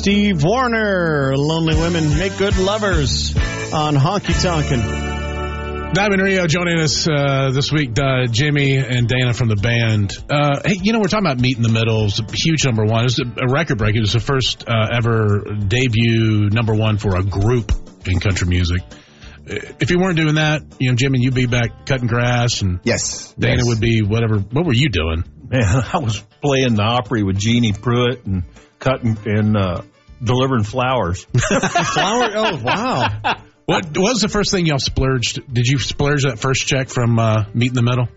Steve Wariner. Lonely women make good lovers on Honky Tonkin'. Diamond Rio joining us this week, Jimmy and Dana from the band. Hey, we're talking about Meet in the Middle. It was a huge number one. It was a record break. It was the first ever debut number one for a group in country music. If you weren't doing that, Jimmy, you'd be back cutting grass, and Dana would be whatever. What were you doing? Man, I was playing the Opry with Jeannie Pruitt and cutting and delivering flowers. Flower? Oh, wow. What was the first thing y'all splurged? Did you splurge that first check from Meet in the Middle?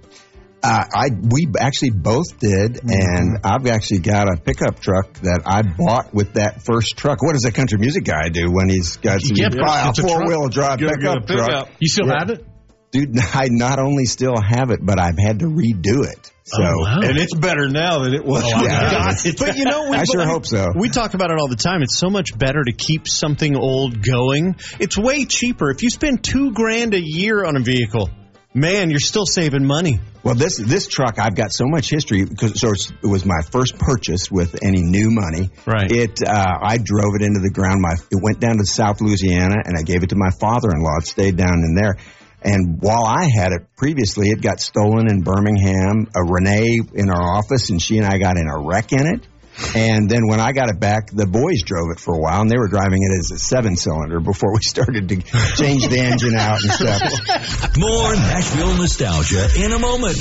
We actually both did, and I've actually got a pickup truck that I bought with that first truck. What does a country music guy do when he's got a four-wheel drive pickup truck? You still have it? Dude, I not only still have it, but I've had to redo it. So, and it's better now than it was. But I sure hope so. We talk about it all the time. It's so much better to keep something old going. It's way cheaper. If you spend $2,000 a year on a vehicle, man, you're still saving money. Well, this truck, I've got so much history because it was my first purchase with any new money. Right. I drove it into the ground. It went down to South Louisiana, and I gave it to my father-in-law. It stayed down in there. And while I had it previously, it got stolen in Birmingham. Renee in our office, and she and I got in a wreck in it. And then when I got it back, the boys drove it for a while, and they were driving it as a 7-cylinder before we started to change the engine out and stuff. More Nashville nostalgia in a moment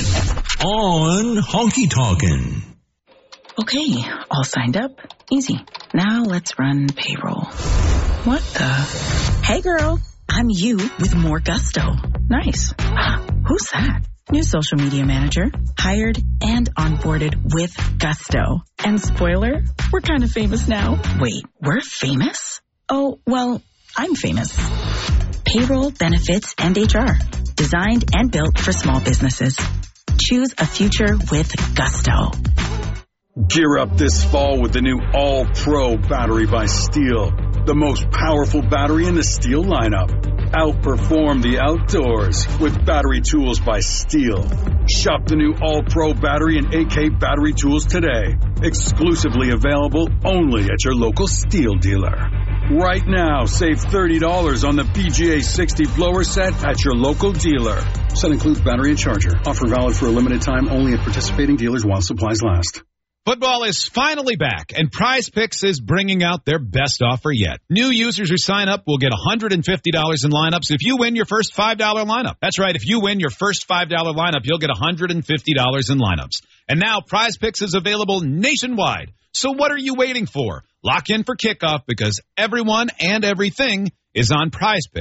on Honky Tonkin'. Okay, all signed up. Easy. Now let's run payroll. What the? Hey, girl. I'm you with more gusto. Nice. Who's that? New social media manager. Hired and onboarded with gusto. And spoiler, we're kind of famous now. Wait, we're famous? Oh, well, I'm famous. Payroll, benefits, and HR. Designed and built for small businesses. Choose a future with gusto. Gear up this fall with the new All-Pro battery by Steel. The most powerful battery in the Steel lineup. Outperform the outdoors with battery tools by Steel. Shop the new All-Pro battery and AK battery tools today. Exclusively available only at your local Steel dealer. Right now, save $30 on the PGA 60 blower set at your local dealer. Set includes battery and charger. Offer valid for a limited time only at participating dealers while supplies last. Football is finally back, and Prize Picks is bringing out their best offer yet. New users who sign up will get $150 in lineups if you win your first $5 lineup. That's right, if you win your first $5 lineup, you'll get $150 in lineups. And now Prize Picks is available nationwide. So what are you waiting for? Lock in for kickoff because everyone and everything is on Prize Picks.